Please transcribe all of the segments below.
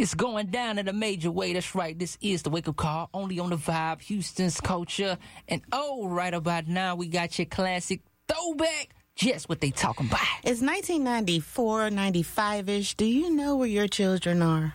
It's going down in a major way. That's right. This is the Wake Up Call, only on the Vibe, Houston's culture. And right about now, we got your classic throwback. Just what they talking about. It's 1994, 95-ish. Do you know where your children are?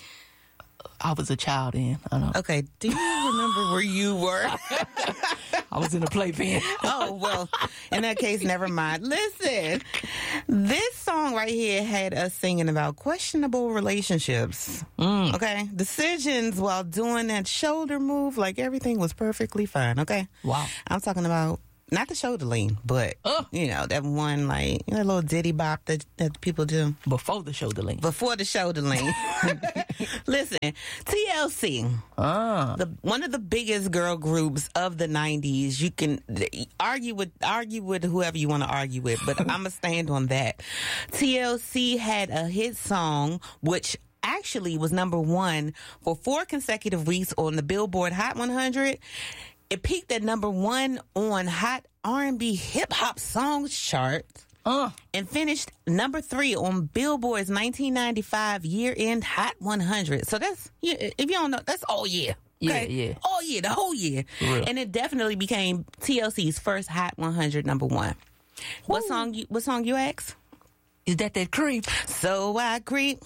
I was a child then. I know. Okay. Do you remember where you were? I was in a playpen. Oh, well, in that case, never mind. Listen, this song right here had us singing about questionable relationships. Okay? Decisions while doing that shoulder move, like everything was perfectly fine. Okay? Wow. I'm talking about not the shoulder lean, but, that one, like, that little ditty bop that people do. Before the shoulder lean. Before the shoulder lean. Listen, TLC, one of the biggest girl groups of the 90s. You can argue with whoever you want to argue with, but I'm going to stand on that. TLC had a hit song, which actually was number one for 4 consecutive weeks on the Billboard Hot 100. It peaked at number one on Hot R&B Hip Hop Songs chart and finished number 3 on Billboard's 1995 year-end Hot 100. So that's, if you don't know, that's all year. Okay? Yeah. All year, the whole year. And it definitely became TLC's first Hot 100 number 1. What song you ask? Is that creep? So I creep.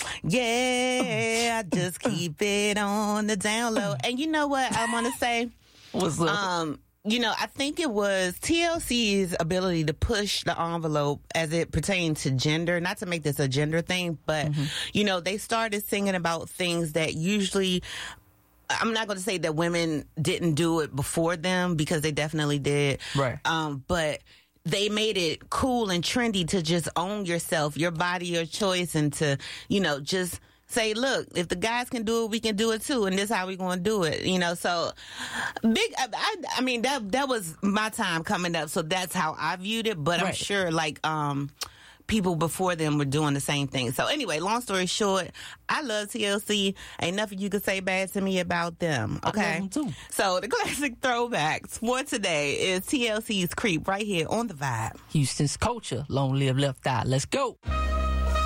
Yeah, I just keep it on the down low. And you know what I want to say? What's up? I think it was TLC's ability to push the envelope as it pertains to gender. Not to make this a gender thing, but, they started singing about things that usually, I'm not going to say that women didn't do it before them, because they definitely did. Right. But they made it cool and trendy to just own yourself, your body, your choice, and to, just say, look, if the guys can do it, we can do it too, and this is how we going to do it, So, big. I mean, that was my time coming up, so that's how I viewed it. But I'm sure, people before them were doing the same thing. So anyway, long story short, I love TLC. Ain't nothing you could say bad to me about them. Okay. I love them too. So the classic throwbacks for today is TLC's Creep right here on the Vibe. Houston's culture. Long live Left Eye. Let's go.